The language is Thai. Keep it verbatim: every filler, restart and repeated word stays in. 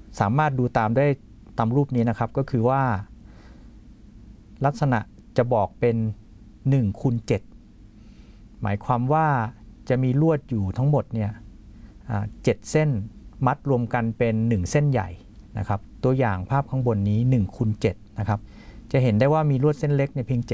สามารถดูตามได้ตามรูปนี้นะครับก็คือว่าลักษณะจะบอกเป็นหนึ่งคูณเจ็ดหมายความว่าจะมีลวดอยู่ทั้งหมดเนี่ยเจ็ดเส้นมัดรวมกันเป็นหนึ่งเส้นใหญ่นะครับตัวอย่างภาพข้างบนนี้หนึ่งคูณเจ็ดนะครับจะเห็นได้ว่ามีลวดเส้นเล็กในเพียง